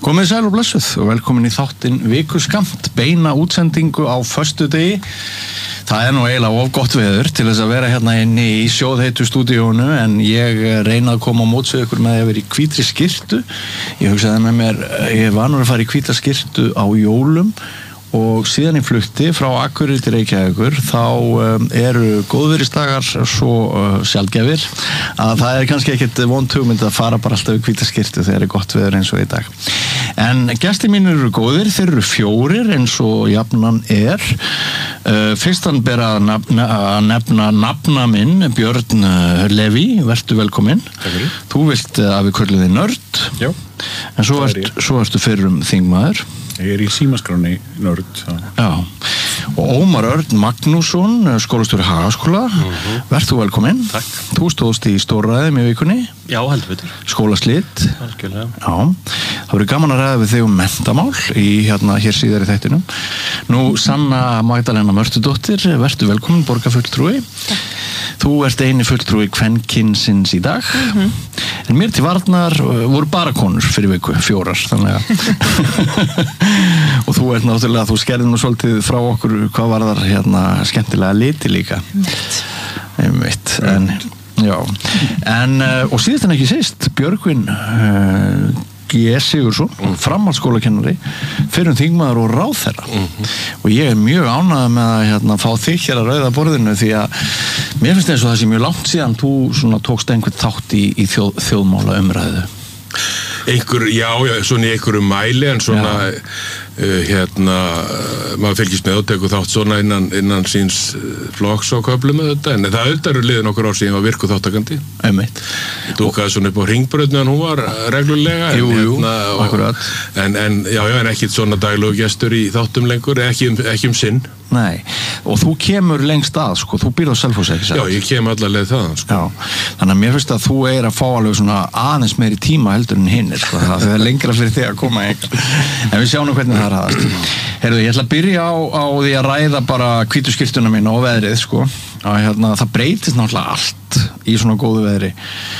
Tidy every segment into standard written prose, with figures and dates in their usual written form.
Komið sæl og blessuð og velkomin í þáttinn Vikuskamt, beina útsendingu á föstudegi. Það nú eiginlega of gott veður til þess að vera hérna inni í sjóðheitu stúdíónu, en ég reyna að koma á móts við ykkur með að vera í hvítri skyrtu. Ég hugsaði með mér, ég er vanur að fara í hvíta skyrtu á jólum og síðan ég flutti frá Akureyri til Reykjavíkur þá eru góðviðrisdagar svo sjaldgæfir að það er kannski ekkert vond hugmynd að fara bara alltaf í hvíta skyrtu þegar er gott veður eins og í dag. En gestir mínir eru góðir, þeir eru 4 eins og jafnan er. Fyrstan ber að nefna nafna minn, Björn Leví, vertu velkominn. Þú vilt að við köllum þig nörd. Já. En svo ertu fyrrum þingmaður. Ég er í símaskráni nörd. Já. Og Ómar Örn Magnússon, skólastjóri Hagaskóla. Verð þú velkominn. Takk. Þú stóðst í stórræðum í vikunni. Já, heldur betur. Skólaslit. Algjörlega. Já. Það verður gaman að ræða við þig menntamál í hér síðar í þættinum. Nú, Sanna Magdalena Mörtudóttir, vertu velkomin, borgarfulltrúi. Takk. Þú ert eini fulltrúi kvenkynsins í dag. En mér til varnar voru bara konur fyrir viku, 4, þannig að og þú ert náttúrulega, þú skerðir nú svolítið frá okkur hvað var þar skemmtilega liti líka. Einmitt. En já. En og síðast en ekki síst, Björgvin G. Sigursson, framhaldsskólakennari, fyrrum þingmaður og ráðherra. Og ég er mjög ánægður með að fá þig hér að rauða borðinu, því að mér finnst eins og það sé mjög langt síðan þú svona tókst einhvern þátt í þjóðmála umræðu. Já, svona í einhverju mæli, en svona maður fylgist með og tekur þátt svona innan síns flokks á köflum með þetta, en það auðvitað eru liðin okkur ár síðan var virku þáttakandi. Einmitt. Ég tókaði svona upp á Hringbraut meðan hún var reglulega. Jú, akkurat. En ekkit svona daglegu gestur í þáttum lengur, ekki sinn. Nei, og þú kemur lengst að, sko, þú býrð á Selfossi, ekki satt? Já, ég kem allavega þaðan, sko. Já, þannig að mér finnst að þú að fá alveg svona aðeins meiri tíma heldur en hinnir, sko, það er lengra fyrir þig að koma einhver. En við sjáum hvernig það raðast. Heyrðu, ég ætla að byrja á því að ræða bara hvítu skyrtuna mína og veðrið, sko. Að það breytist náttúrulega allt í svona góðu veðri.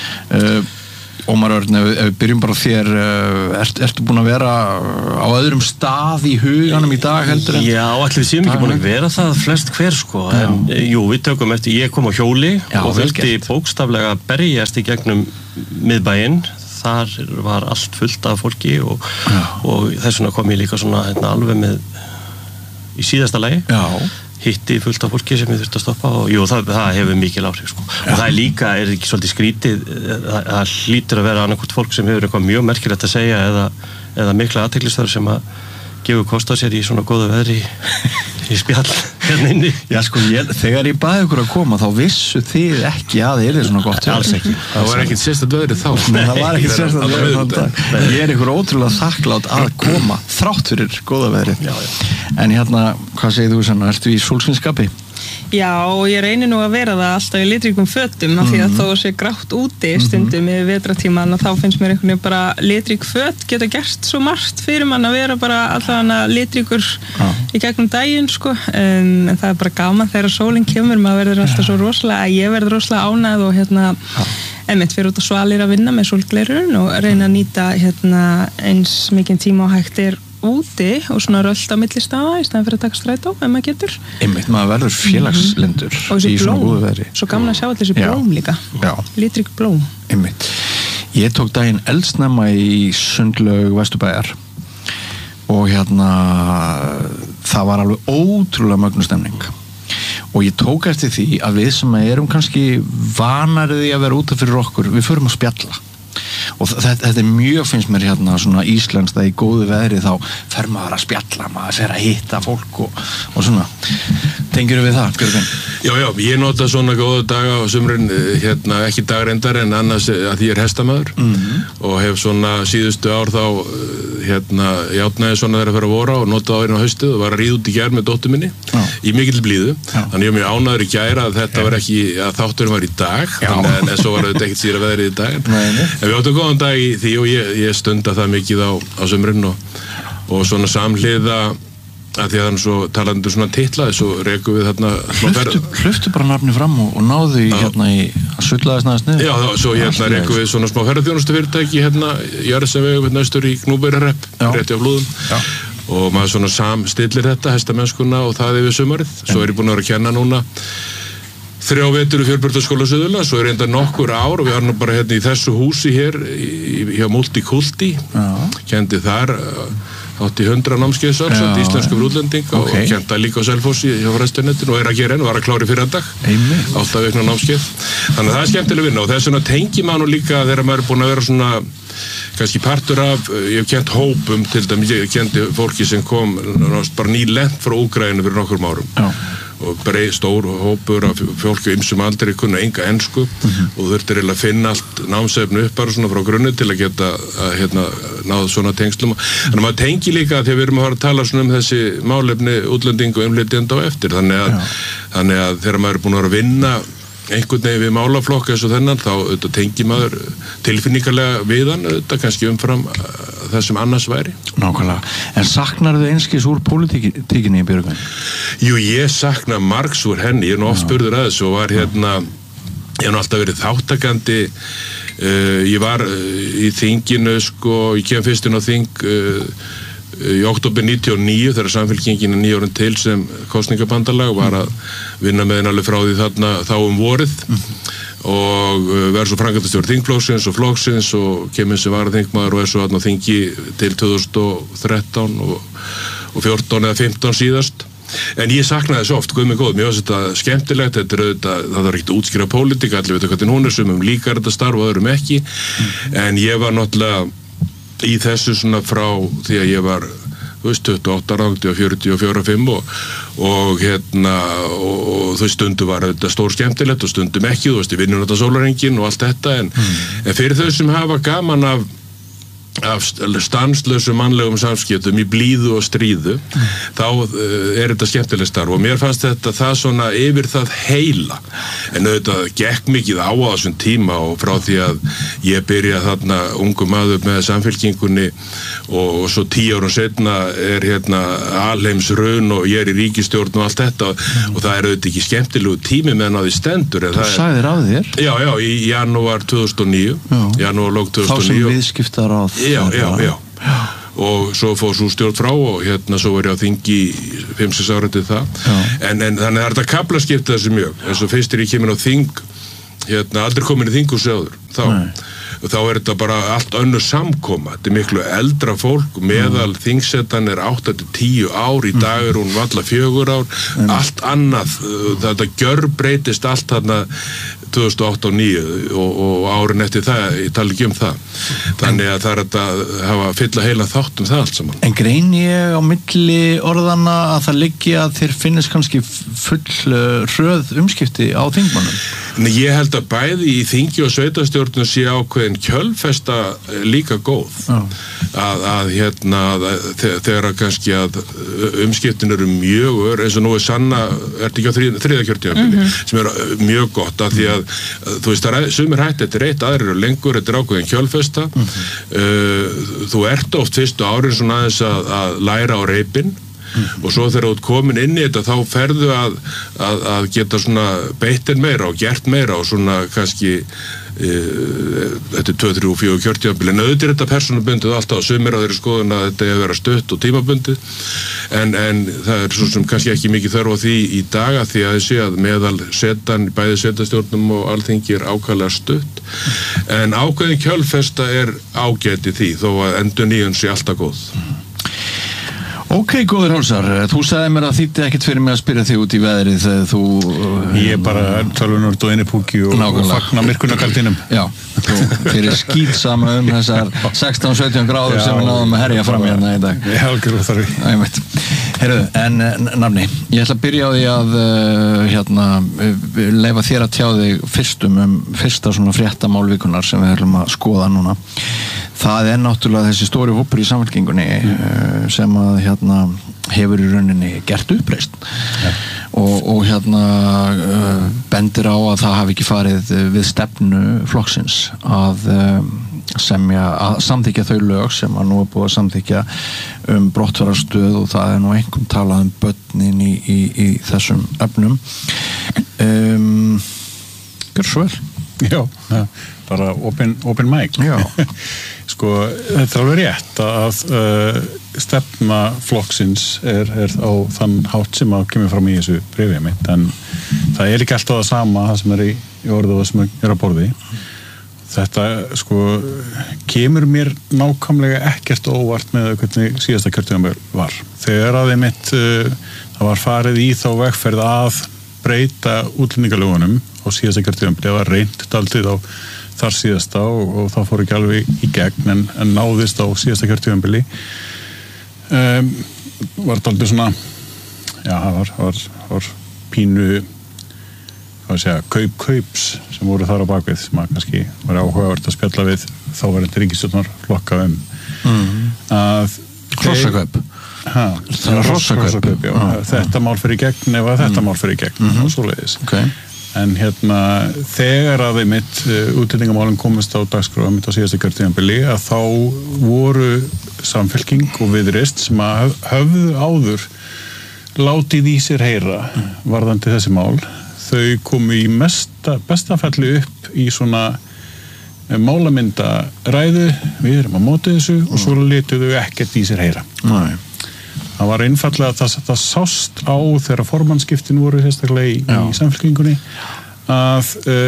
Ómar Örn, ef við byrjum bara þér, ertu búin að vera á öðrum stað í huganum í dag heldur en? Já, allir við séum ekki búin að vera það flest hver, sko. En jú, við tökum eftir, ég kom á hjóli og vildi bókstaflega berjast í gegnum miðbæinn. Þar var allt fullt af fólki og þess vegna kom ég líka svona alveg með í síðasta lagi. Já. Hitti fullt af fólki sem ég þurfti að stoppa og jú, það hefur mikil áhrif, sko. Og það er líka, ekki svolítið skrítið, það hlýtur að vera annarkvort fólk sem hefur eitthvað mjög merkilegt að segja eða mikla athyglisþörf sem að gefur kost á sér í svona góðu veðri í spjall hérna inni. Já, sko, þegar ég baði ykkur að koma þá vissu þið ekki að það er svona gott. Alls ekki. Það var ekkert sérstakt veðrið þá. Nei, það var ekkert sérstakt veðrið þann dag. Ég er ykkur ótrúlega þakklátt að koma þrátt fyrir góða veðrið. En hvað segir þú, Sanna, ertu í sólskinsskapi? Já, og ég reynir nú að vera það alltaf í litríkum fötum af því að þó sé grátt úti stundum yfir vetratíman og þá finnst mér einhvern veginn bara litrík föt geta gert svo margt fyrir mann að vera bara allavega litríkur í gegnum daginn, sko, en það er bara gaman þegar sólin kemur, maður verður alltaf svo rosalega, ég verður rosalega ánægð og einmitt fyrir út á Svalir að vinna með sólglerun og reyna að nýta eins mikinn tíma og hægt er úti og svona rölt á milli staða í staðan fyrir að taka strætó ef maður getur. Einmitt, maður verður félagslindur í svona góðu veðri. Svo gaman að sjá allir þessi blóm líka. Já. Litrík blóm. Einmitt. Ég tók daginn eldsnemma í Sundlaug Vesturbæjar og það var alveg ótrúlega mögnu stemning. Og ég tók eftir því að við sem erum kannski vanariði að vera úti fyrir okkur, við förum að spjalla. Og þetta er mjög, finnst mér svona íslenskt að í góðu veðri þá fer maður að spjalla, maður fer að hitta fólk og svona. Tengirðu við það, Björgvin? Já, ég nota svona góða daga á sumrin, ekki dagrendar en annars að ég er hestamaður og hef svona síðustu ár þá játnaði svona þegar að fara að vora og nota árin á haustið og var að ríða út í gær með dóttur minni í mikill blíðu. Þannig ég er mjög ánægður í gær að þetta var ekki, að þátturinn var í dag, en svo var þetta ekkert síðra veðrið í dag. En við áttum góðan dag í því og ég stunda það mikið á sumrin og svona samhliða að því að hann svo talandi svona titlaði, svo rekum við þarna hluftu bara nafni fram og náðu í hérna í að sullaðist næðast niður. Já, svo hérna rekum við svona smá ferðarþjónustu fyrirtæki hérna Jarðsavegum hérna austur í Gnúbærarepp, rétti á Flúðum. Já. Og maður svona samstillir þetta, hestamennskuna og það yfir sumarið. Svo ég búin að vera að kenna núna 3 vetur í Fjölbrautaskóla Suðurlands, svo reynda nokkur ár og við erum bara hérna í þessu húsi hér hjá Multikulti. Kendi þar átti 100 námskeið íslensku fyrir útlendinga og kenda líka á Selfossi hjá Fræðslunettinu og að gera enn og var að klára í fyrrandag 8 vikna námskeið. Þannig að það skemmtileg vinna og þess vegna tengi maður nú líka þegar maður búin að vera svona kannski partur af, ég hef kent hópum til dæmis, ég kendi fólki sem kom bara nýlent frá Úkraínu fyrir nokkrum árum og bara stór hópur af fólki ymsum aldrei kunna enga ensku og þurfti að finna allt námsefni upp bara svona frá grunni til að geta að náða svona tengslum. Þannig að maður tengi líka þegar við erum að fara að tala svona þessi málefni útlendingu innflytjenda á eftir. Þannig að þegar maður er búin að vera að vinna einhvern veginn við málaflokka eins og þennan þá tengi maður tilfinningarlega við hann kannski umfram það sem annars væri. Nákvæmlega. En saknarðu einskis úr pólitíkinni í Björgvin? Jú, ég sakna margs úr henni. Ég er nú oft spurður að þessu og var ég hef nú alltaf verið þáttakandi. Ég var í þinginu ég kem fyrst inn á þing í október 99 þegar Samfylkingin 9 árin til sem kosningabandalag var að vinna með henni alveg frá því þarna þá vorið og verður svo framkvæmdastjóri þingflokksins og flokksins og kemur sem varaþingmaður og svo þarna á þingi til 2013 og 14 eða 15 síðast. En ég saknaði þessu oft, guð mig góð, mér finnst þetta skemmtilegt, þetta auðvitað, það er ekkert að útskýra pólitík, allir veit hvernig hún sumum líkar þetta starf og öðrum ekki, en ég var náttúrulega í þessu svona frá því að ég var 28 ára, 44-45 og þau stundu var þetta stór skemmtilegt og stundum ekki, ég vinnur þetta sólarhringinn og allt þetta, en fyrir þau sem hafa gaman af stanslösum mannlegum samskiptum í blíðu og stríðu þá þetta skemmtileg starf og mér fannst þetta það svona yfir það heila en auðvitað gekk mikið á þessum tíma og frá því að ég byrja þarna ungu maður með Samfylkingunni og svo 10 árum setna alheims raun og ég í ríkisstjórn og allt þetta og það auðvitað ekki skemmtilegu tími meðan á því stendur. Þú sagðir af þér? Já, í janúar 2009 janúarlók 2009 þá sem viðskiptaráð Já. Og svo fór svo stjórn frá og svo var ég á þingi 5-6 ára til það. En þannig að þetta kaflaskipta þessu mjög. En svo fyrst ég kemur á þing, aldrei komin í þinghúsi áður. Þá þetta bara allt önnur samkoma. Þetta miklu eldra fólk, meðal þingsetan 8-10 ár, í dag hún varla 4 ár, allt annað, þetta gjörbreytist allt þarna 2008 og 2009 og árin eftir það, ég tala ekki það. Þannig að það að hafa fylla heila þátt það allt saman. En grein ég á milli orðana að það liggi að þér finnist kannski full hröð umskipti á þingmannum? Ég held að bæði í þingi og sveitarstjórnum sé ákveðin kjölfesta líka góð. Þegar kannski að umskiptin eru mjög eins og nú Sanna, ertu ekki á þriðja kjörtímabili, sem mjög gott af því að þú veist að sumir hætti þetta eitt, aðrir eru lengur, þetta ákveðin kjölfesta. Þú ert oft fyrstu árin svona aðeins að læra á reipinn og svo þegar þú ert komin inn í þetta þá ferðu að geta svona beittin meira og gert meira og svona kannski þetta 2-3-4 kjörtímabil en auðvitað þetta persónubundið alltaf sumir á þeirri skoðun að þetta hefur verið stutt og tímabundið en það svo sem kannski ekki mikið þörf á því í dag að því að þessi að meðal setan, bæði setastjórnum og alþingi ákaflega stutt en ákveðin kjölfesta ágæti því þó að endurnýjun sé alltaf góð. Ok, góður Hálsar, þú sagði mér að þýtti ekkert fyrir mig að spyrja þig út í veðrið þegar þú... Ég bara tölvunort og innipúki og fagna myrkunarkaldinum. Já, þú fyrir skýtsama þessar 16-17 gráður sem við náðum að herja fram hérna í dag. Já, algjör og þarfi. Heyrðu, en nafni, ég ætla að byrja á því að leyfa þér að tjá þig fyrsta svona fréttamálvikunar sem við höfum að skoða núna. Það náttúrulega þessi stóri hópur í Samfylkingunni sem að hefur í rauninni gert uppreisn og bendir á að það hafi ekki farið við stefnu flokksins að samþykkja þau lög sem að nú búið að samþykkja brottfararstöð og það nú einhverjum talað börnin í þessum efnum. Gjör svo vel. Já, bara open mic. Já. Sko, þetta alveg rétt að stefna flokksins er á þann hátt sem að kemur fram í þessu bréfi mitt, en það ekki alltaf það sama það sem í orðu og það sem á borði. Þetta, sko, kemur mér nákvæmlega ekkert óvart með hvernig síðasta kjörtímabil var. Þegar að það var farið í þá vegferð að breyta útlendingalögunum á síðasta kjörtímabili, það var reynt daldið á þar síðasta og það fór ekki alveg í gegn en náðist á síðasta kjörtímabili. Var daldið svona, já, það var pínu, hvað að segja, kaups sem voru þar á bakvið sem að kannski var áhugavert að spjalla við þáverandi ríkisstjórnarflokka að Hrossakaup. Hrossakaup, já. Þetta mál fyrir í gegn ef þetta mál fyrir í gegn og svoleiðis. Okay. En þegar að útlendingamálin komist á dagskrá á síðasta kjörtímabili að þá voru Samfylking og Viðreisn sem að höfðu áður látið í sér heyra varðandi þessi mál. Þau komu í besta falli upp í svona málamyndaræðu, við erum á móti þessu og svo letuðu ekkert í sér heyra. Nei. Það var einfallega að það sást á þegar formannsskiptin voru sérstaklega í Samfylkingunni að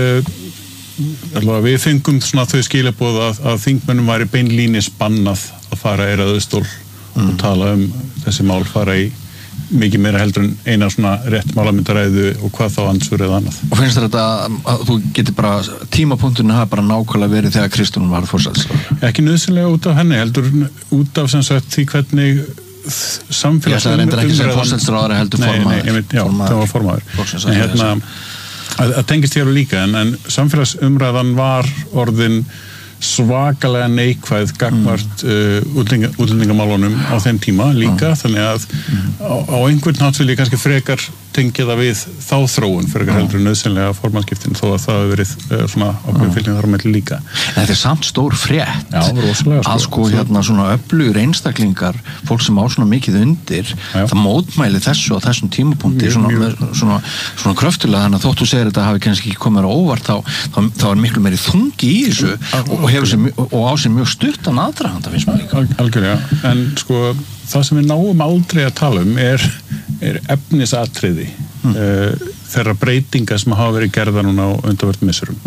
við fengum svona þau skilaboð að þingmönnum væri beinlínis bannað að fara í ræðustól og tala þessi mál, fara í mikið meira heldur en eina svona rétt málamyndaræðu og hvað þá ansvör eða annað. Og finnst þér þetta að þú getur bara tímapunkturinn hafa bara nákvæmlega verið þegar Kristrún var forsætisráðherra? Ekki nauðsynlega út af henni, heldur út af sem sagt því hvernig samfélagsumræðan... Ég ætlaði reyndar ekki sem forsætisráðherra heldur formaður. Já, það var formaður. En að tengist hér líka, en samfélagsumræðan var orðin svakalega neikvæð gagnvart útlendingamálunum á þeim tíma líka, þannig að á einhvern hátt vil ég kannski frekar tengja það við þá þróun frekar heldur nauðsynlega formannsskiptin þó að það hefur verið svona ákveðin fylgning þar á milli líka. En þetta samt stór frétt. Já, rosalega. Að svona öflugir einstaklingar, fólk sem á svona mikið undir, það mótmæli þessu á þessum tímapunkti svona kröftulega, þannig að þótt þú segir þetta hafi kannski ekki komið á óvart þá miklu meiri þungi í þessu og á sér mjög stuttan aðdraganda, finnst mér líka. Algjörlega, en sko það sem við náum aldrei að tala er efnisatriði þeirra breytinga sem hafa verið gerða núna á undanfarnum misserum.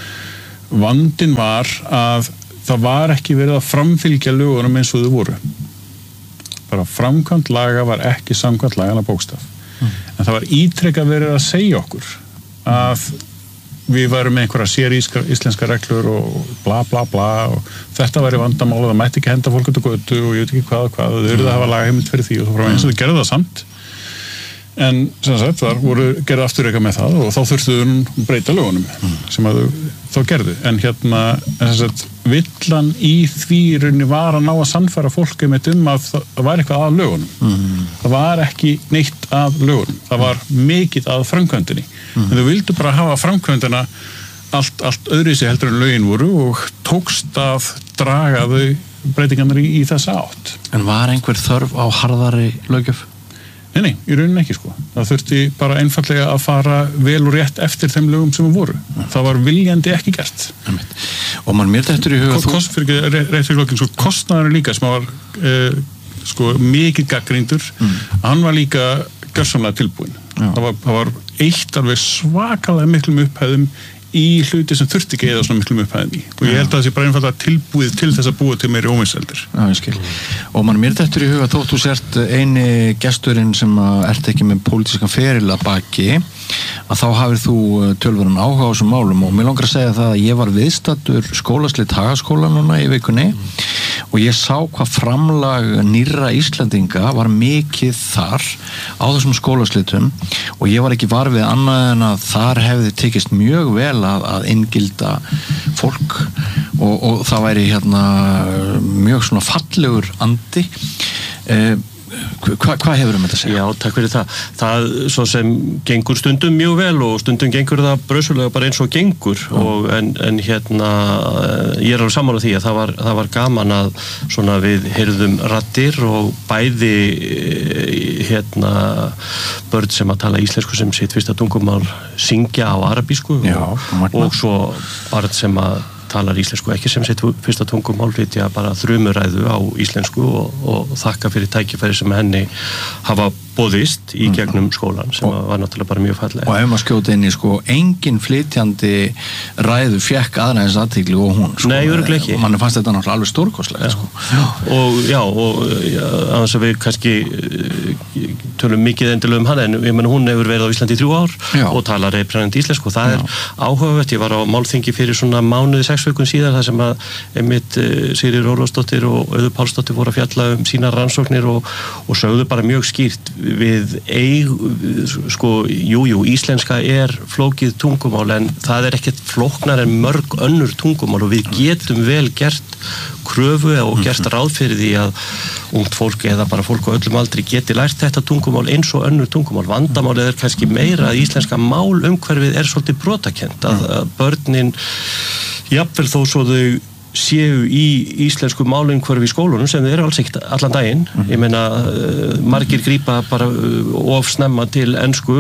Vandinn var að það var ekki verið að framfylgja lögunum eins og þau voru. Bara framkvæmt laga var ekki samkvæmt lagana bókstaf. En það var ítrekað verið að segja okkur að við varum með einhverja séríslenska reglur og bla bla bla og þetta væri vandamál og það mætti ekki henda fólk út á götu og ég veit ekki hvað þau eruð að hafa lagaheimild fyrir því og svo frá eins og þau gerðu það samt en sem sagt voru gerði afturreika með það og þá þurftu þau breyta lögunum sem að þau gerðu en sem sagt villan í því rauninni var að ná að sannfæra fólk að það var eitthvað að lögunum það var ekki neitt að lögunum það var mikið að framkvæmdinni en þau vildu bara hafa framkvæmdina allt öðru sig heldur en lögin voru og tókst að draga þau breytingarnar í þessa átt. En var einhver þörf á harðari löggjöf? Nei, í rauninni ekki sko. Það þurfti bara einfallega að fara vel og rétt eftir þeim lögum sem voru. Það var viljandi ekki gert. Og mér dettur í huga kostnaður líka sem var mikið gagnrýndur hann var líka gjörsamlega tilbúin. Það var eitt alveg svakalega miklum upphæðum í hluti sem þurfti ekki eða svona miklum upphæðum í og ég held að það sé bara einfallega tilbúið til þess að búa til meiri óvinseldir. Já, ég skil. Og mér dettur í huga þótt þú sért eini gesturinn sem ert ekki með pólitískan feril að baki að þá hafir þú tölvöran áhuga á þessum málum og mér langar að segja það að ég var viðstaddur skólaslit Hagaskóla núna í vikunni og ég sá hvað framlag nýrra Íslendinga var mikið þar á þessum skólaslitum og ég var ekki var við annað en að þar hefði tekist mjög vel að inngilda fólk og það væri mjög svona fallegur andi. Hvað hefur þetta að segja? Já, takk fyrir það. Það svo sem gengur stundum mjög vel og stundum gengur það brösulega bara eins og gengur en hérna ég alveg sammála því að það var gaman að svona við heyrðum raddir og bæði hérna börn sem að tala íslensku sem sitt fyrsta tungumál syngja á arabísku og svo barn sem að talar íslensku ekki sem sitt fyrsta tungumál flytja bara þrumuræðu á íslensku og þakka fyrir tækifæri sem henni hafa boðist í gegnum skólan sem var náttúrulega bara mjög fallega. Og ef maður skjóti inn í engin flytjandi ræðu fékk aðræðins athygli og hún. Nei, örugglega ekki. Manni fannst þetta náttúrulega alveg stórkostlegt. Og annars að við kannski tölum mikið endilega hana en ég menn hún hefur verið á Íslandi í 3 ár og talar reyprænandi íslensku og það áhugavert. Ég var á málþingi fyrir svona mánuði 6 vikum síðan þar sem að einmitt Sigríður Ólafsdóttir og Auður Pálsdóttir voru að fjalla sína rannsóknir og sögðu bara mjög skýrt við íslenska flókið tungumál en það ekkert flóknar en mörg önnur tungumál og við getum vel gert kröfu og gert ráð fyrir því að ungt fólk eða bara fólk á öllum aldri geti lært þetta tungumál eins og önnur tungumál. Vandamálið kannski meira að íslenska málumhverfið svolítið brotakent að börnin jafnvel þó svo þau séu í íslensku málumhverfi í skólunum sem þau eru alls ekkert allan daginn. Ég meina margir grípa bara of snemma til ensku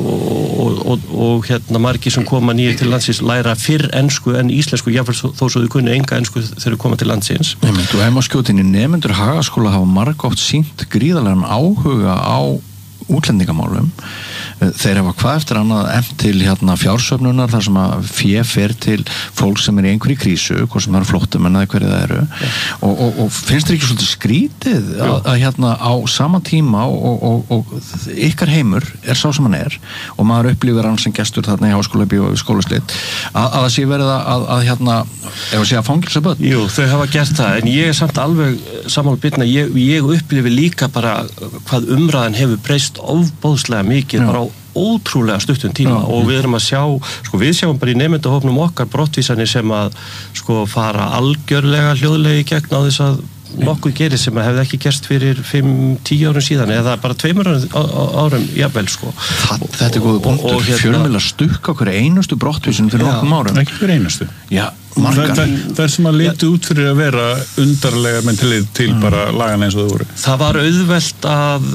og hérna margir sem koma nýjir til landsins læra fyrr ensku en íslensku jafnvel þó svo þau kunni enga ensku þegar þau koma til landsins. Og heimaskjótinni nemendur Hagaskóla hafa margoft sýnt gríðarlegan áhuga á útlendingamálum. Þeir hafa hvað eftir annað eftir til fjársöfnunar þar sem að fé fer til fólk sem í einhverju krísu, hvort sem eru flóttamenn eða hverju það eru og finnst þér ekki svolítið skrítið að á sama tíma og ykkar heimur sá sem hann og maður upplifir hann sem gestur þarna í háskóla og skólaslit að það sé verið að ef að sé að fangilsa börn? Jú, þau hafa gert það en ég samt alveg sammála bitna, ég upplifi líka bara hvað umræðan hefur breyst ofboðslega mikið bara á ótrúlega stuttum tíma og við erum að sjá, við sjáum bara í nemendahópnum okkar brottvísanir sem að fara algjörlega hljóðlega í gegn á þess að nokkuð gerir sem að hefði ekki gerst fyrir 5-10 árum síðan eða bara 2 árum jafnvel Þetta góðu punktur, fjölmiðlar stukka okkur einustu brottvísun fyrir nokkum árum. Ekki fyrir einustu. Já, margar. Það sem að litu út fyrir að vera undarlega menn til bara lagana eins og þau voru. Það var auðvelt að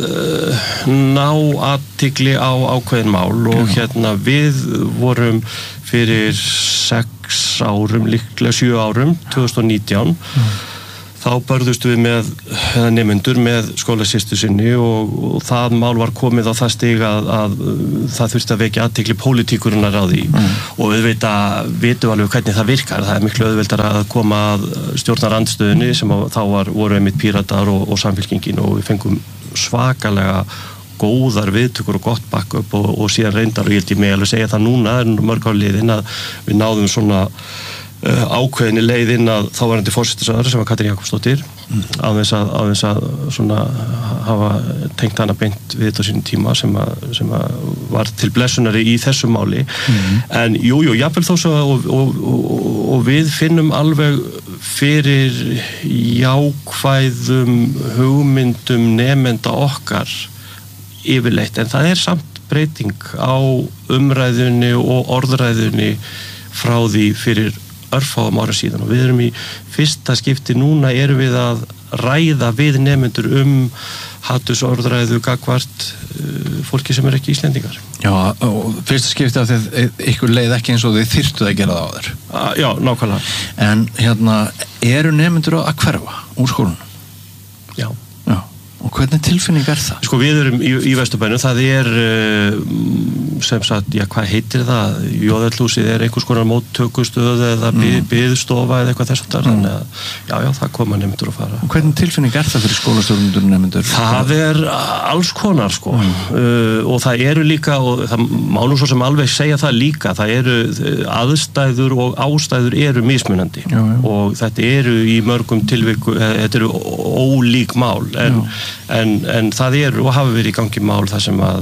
ná athygli á ákveðin mál og við vorum fyrir 6 árum, líklega 7 árum, 2019 þá börðust við með nemendur með skólasystur sinni og það mál var komið á það stig að það þurfti að vekja athygli pólitíkurinnar á því og auðvitað vitum alveg hvernig það virkar. Það miklu auðveldar að koma að stjórnarandstöðunni sem þá voru einmitt Píratar og Samfylkingin og við fengum svakalega góðar viðtökur og gott backup og síðan reyndar og ég held ég mig alveg segja það núna mörg ár liðin að við náðum svona ákveðinni leið inn að þáverandi forsætisráðherra sem var Katrín Jakobsdóttir á þess að svona hafa tengt hana beint við þetta á sínum tíma sem að var til blessunari í þessu máli en jafnvel þó svo og við finnum alveg fyrir jákvæðum hugmyndum nemenda okkar yfirleitt en það samt breyting á umræðunni og orðræðunni frá því fyrir örfáum ára síðan og við erum í fyrsta skipti núna erum við að ræða við nemendur hatursorðræðu gagnvart fólki sem ekki Íslendingar. Já, og fyrsta skipti af því ykkur leið ekki eins og þið þyrftuð að gera það á þér. Já, nákvæmlega. En eru nemendur að hverfa úr skólanum? Já. Og hvernig tilfinning það? Við erum í Vesturbænum, það sem sagt, hvað heitir það? Jóðallhúsið einhvers konar móttökustöð eða biðstofa eða eitthvað þess að þannig að það koma nemendur að fara. Og hvernig tilfinning það fyrir skólastjórnendur og nemendur? Það alls konar og það eru líka, og það má nú svo sem alveg segja það líka, það eru aðstæður og ástæður eru mismunandi og þetta eru í mörgum tilvikum, þetta eru ólík mál en það og hafa verið í gangi mál þar sem að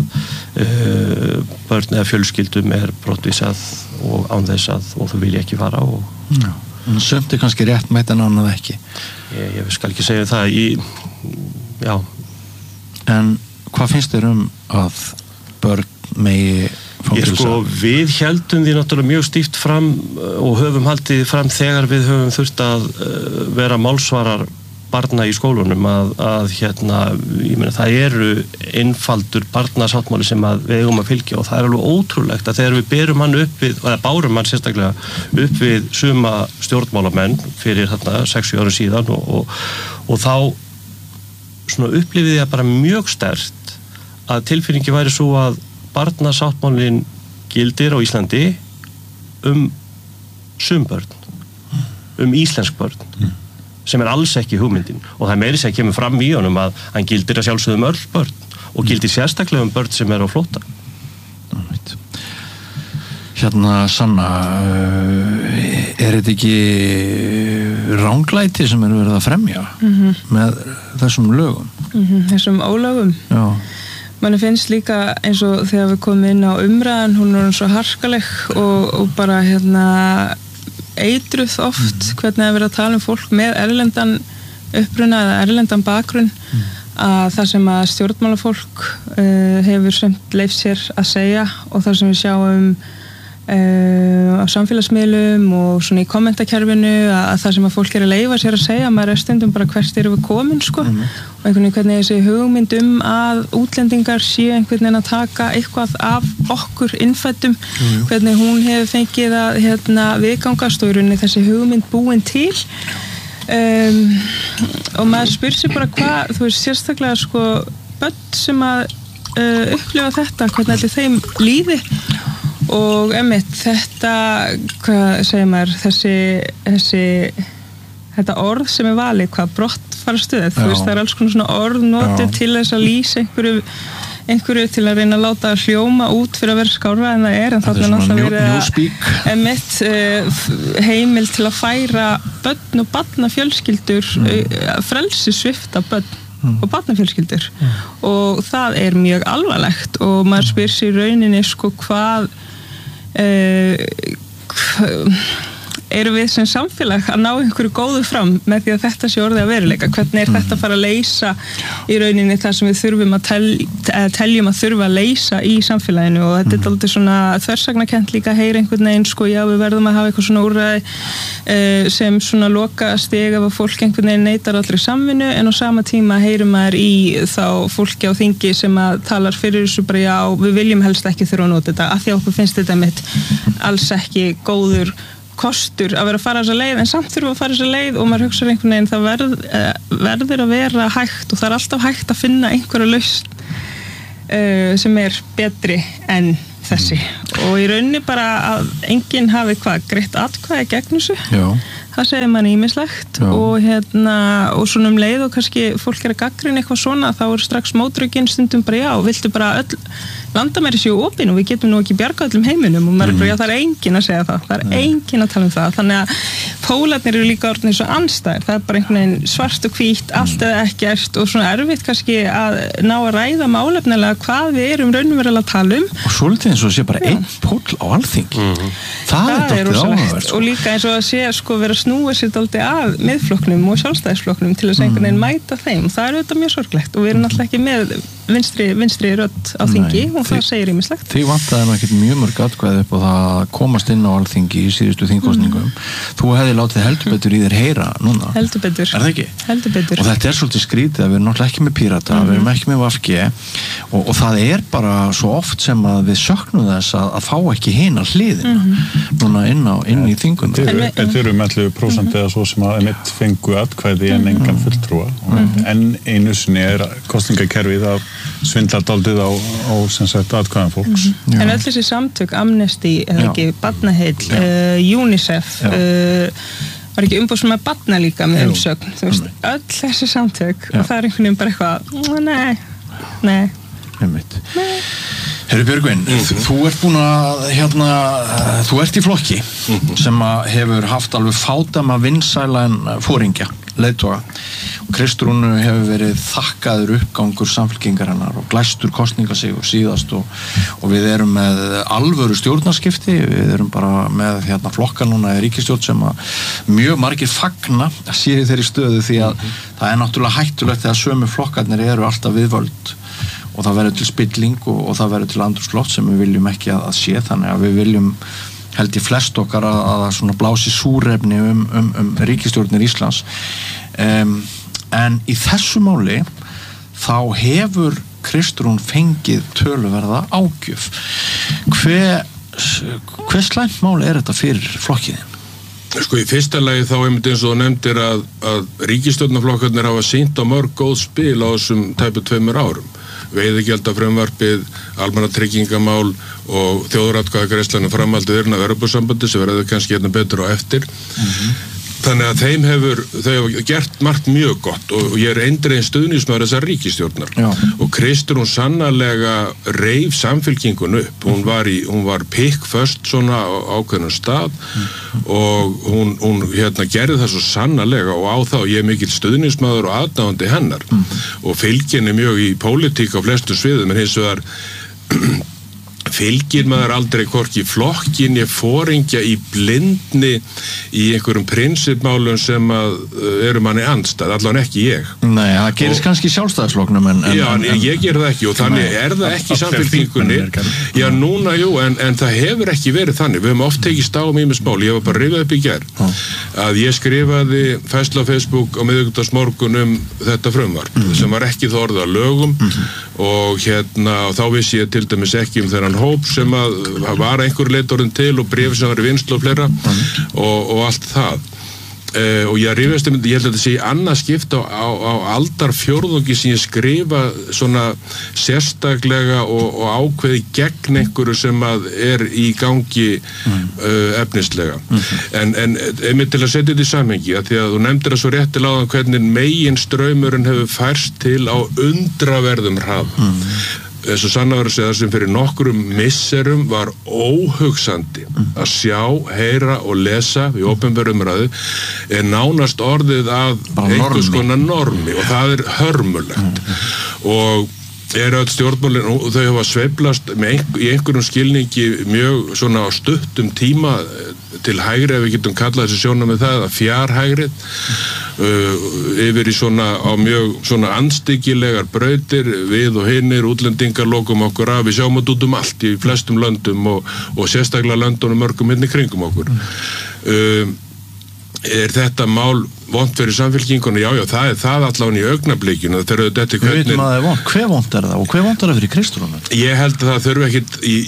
börn eða fjölskyldum brottvísað og án þess að og þau vilja ekki fara og sumt kannski rétt með þetta annað ekki ég skal ekki segja það En hvað finnst þér að börn megi fangelsa? Við heldum því náttúrulega mjög stíft fram og höfum haldið fram þegar við höfum þurft að vera málsvarar barna í skólunum að ég meina það eru einfaldur barnasáttmáli sem við eigum að fylgja og það alveg ótrúlegt að þegar við berum hann upp við, eða bárum hann sérstaklega upp við suma stjórnmálamenn fyrir 6-7 árum síðan og þá svona upplifið ég bara mjög sterkt að tilfinningi væri svo að barnasáttmálin gildir á Íslandi sum börn, íslensk börn sem alls ekki hugmyndin og það meiri sem kemur fram í honum að hann gildir að sjálfsögðum öll börn og gildir sérstaklega börn sem eru á flótta. Sanna, þetta ekki ranglæti sem verið að fremja með þessum lögum? Þessum ólögum? Já. Manni finnst líka eins og þegar við komum inn á umræðan, hún svo harkaleg og bara eitruð oft hvernig það verið að tala fólk með erlendan uppruna eða erlendan bakgrunn að það sem að stjórnmálafólk hefur semt leyft sér að segja og það sem við sjáum á samfélagsmiðlum og svona í kommentakerfinu að það sem að fólk að leyfa sér að segja maður stundum bara hvert erum við komin og einhvern veginn hvernig þessi hugmynd að útlendingar séu einhvern veginn að taka eitthvað af okkur innfættum hvernig hún hefur fengið að viðgangast og í rauninni þessi hugmynd búin til og maður spyr sér bara hvað, þú veist sérstaklega börn sem að upplifa þetta, hvernig allir þeim líði og þetta, hvað segir maður, þetta orð sem valið, hvað brottfarastöð, þú veist það það alls konar svona orð notið til þess að lýsa einhverju til að reyna að láta hljóma út fyrir að vera skárra en það en það náttúrulega verið heimil til að færa börn og barnafjölskyldur frelsissvipta börn og barnafjölskyldur og það mjög alvarlegt og maður spyr sér í rauninni hvað erum við sem samfélag að ná einhverju góðu fram með því að þetta sé orðið að veruleika hvernig þetta að fara að leysa í rauninni það sem við þurfum að teljum að þurfa að leysa í samfélaginu og þetta aldrei svona þversagnakennt líka að heyra einhvern veginn já við verðum að hafa eitthvað svona úrræði sem svona loka stig ef að fólk einhvern veginn neitar allri samvinnu en á sama tíma heyrum maður í þá fólki á þingi sem að talar fyrir þessu bara við viljum helst ekki þurfa að nota þetta af því að okkur finnst þetta mitt alls ekki góður kostur að vera að fara þessa leið en samt þurfa að fara þessa leið og maður hugsa einhvern veginn það verður að vera hægt og það alltaf hægt að finna einhverja lausn sem betri en þessi og í rauninni bara að enginn hafi greitt atkvæði gegn þessu það segir mann ýmislegt og svona leið og kannski fólk að gagnrýna eitthvað svona þá strax mótrökin stundum bara viltu bara öll landamæri séu opin og við getum nú ekki bjarga öllum heiminum og maður bara það enginn að segja það enginn að tala það þannig að pólarnir eru líka orðnir svo andstæðir það bara einhvern veginn svart og hvítt allt eða ekkert og svona erfitt kannski að ná að ræða málefnilega hvað við erum raunverulega að tala og svolítið eins og sé bara einn póll á Alþingi það dálítið áhugavert og líka eins og að sé vera snúa sér dálítið að miðflokknum og sjálfstæðisflokknum til þess að einhvern veginn mæta þeim það auðvitað mjög sorglegt og við erum náttúrulega ekki með vinstri rödd á þingi og það segir ýmislegt. Þið vantaði ekkert mjög mörg atkvæði upp og það komast inn á Alþingi í síðustu þingkosningum. Þú hefði látið heldur betur í þér heyra núna. Heldur betur. Er það ekki? Heldur betur. Og þetta svolítið skrítið að við erum náttúrulega ekki með Pírata, við erum ekki með VFG og það bara svo oft sem að við söknum þess að fá ekki hina hliðina núna inn í þinguna. En þeir eru með 11% eða svo sem að mitt fengu atkvæði en engan fulltrúa en einu sinni kosningakerfið að svindla daldið á sem sagt atkvæðan fólks. En öll þessi samtök, Amnesty, eða ekki, Barnaheill, UNICEF, var ekki umboð sem að barna líka með umsögn, þú veist, öll þessi samtök og það einhvern veginn bara eitthvað, nei. Herru Björgvin, þú ert búin að, þú ert í flokki sem hefur haft alveg fádama vinsælan foringja, leiðtoga Kristrúnu hefur verið þakkaður uppgangur Samfylkingarinnar og glæstur kosningasigur síðast og við erum með alvöru stjórnarskipti, við erum bara með flokka núna í ríkisstjórn sem að mjög margir fagna að sé í þeirri stöðu því að það er náttúrulega hættulegt þegar sömu flokkarnir eru alltaf við völd og það verður til spilling og það verður til andrúmsloft sem við viljum ekki að sé, þannig að við viljum held ég flest okkar að svona blási súrefni ríkisstjórnir Íslands en í þessu máli þá hefur Kristrún fengið töluverða ágjöf hve slæmt mál þetta fyrir flokkiðin? Sko í fyrsta lagi þá einmitt eins og þú nefndir að ríkisstjórnarflokkarnir hafa sýnt á mörg góð spil á þessum tæpu 2 árum veiðigjaldafrumvarpið, almannatryggingamál og þjóðaratkvæðagreiðslan framhaldið Evrópusambandið sem verður kannski betur á eftir þannig að þau hafa gert margt mjög gott og ég eindreginn stuðningsmaður þessar ríkisstjórnar og Kristrún sannarlega reif Samfylkingun upp hún var pikkföst svona á ákveðnum stað og hún gerði það svo sannarlega og á þá ég mikill stuðningsmaður og aðdáandi hennar og fylgin mjög í pólitík á flestu sviðum en hins vegar fylgir maður aldrei hvorki flokkin ég foringja í blindni í einhverjum prinsipmálum sem eru manni andstæð, allan ekki ég. Nei, það gerist kannski sjálfstæðisflokknum en ég ger það ekki og þannig það ekki Samfylkingunni. Já, núna, en það hefur ekki verið þannig. Við höfum oft tekist á ýmis mál. Ég var bara rifað upp í gær að ég skrifaði færslu á Facebook á miðvikudagsmorgun þetta frumvarp sem var ekki þó orðið að lögum og þá vissi ég til dæmis ekki þennan hóp sem að var einhver leitorinn til og bréf sem var í vinnslu og fleira og allt það og ég rifjast ég held að þetta sé í annað skipt á aldarfjórðungi sem ég skrifa svona sérstaklega og ákveði gegn einhverju sem að í gangi efnislega en einmitt til að setja þetta í samhengi að því að þú nefndir það svo réttilega áðan hvernig megin straumurinn hefur færst til á undraverðum hraða eins og sannarlega segja sem fyrir nokkrum misserum var óhugsandi að sjá, heyra og lesa í opinberu umræðu nánast orðið að einhvers konar normi og það hörmulegt og öll stjórnmálin og þau hafa sveiflast í einhverjum skilningi mjög svona á stuttum tíma til hægri ef við getum kallað þessi sjónum með það að fjárhægrið yfir í svona á mjög svona andstyggilegar brautir við og hinnir útlendingar lokum okkur af við sjáum þetta út allt í flestum löndum og sérstaklega löndunum mörgum hérna kringum okkur þetta mál vont fyrir Samfylkinguna? Já, það allavega í augnablikinu þegar þetta hvernig... Við veitum að það vont. Hve vont það og hve vont það fyrir Kristrúnu? Ég held að það þurfi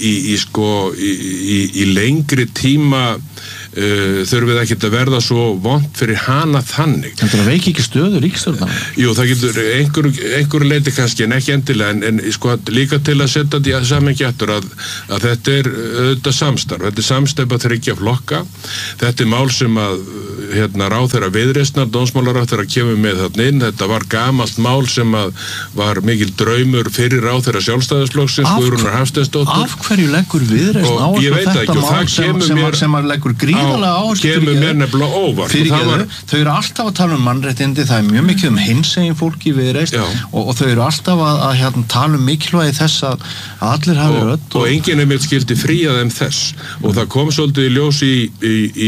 ekkit í lengri tíma þurfið ekkit að verða svo vont fyrir hana þannig. Þetta veiki ekki stöðu ríkisstjórnar? Jú, það getur einhverju leiti kannski en ekki endilega en líka til að setja þetta í samhengi aftur að þetta auðvitað samstarf. Þetta samstarf að 3 flokka. Þetta mál sem að ráðherra Viðreisnar, dómsmálaráðherra kemur með þarna inn. Þetta var gamalt mál sem að var mikil draumur fyrir ráðherra Sjálfstæðisflokksins Guðrúnar Hafsteinsdóttur. Af hverju leggur Viðreisn áherslu þetta mál sem að leggur gríðarlega áherslu kemur mér nefnilega óvart. Þau eru alltaf að tala mannréttindi, það mjög mikið hinsegin fólki í Viðreisn og þau eru alltaf að tala mikilvægi þess að allir hafi rödd og enginn mér skildi fría þeim þess og það kom svolítið í ljós í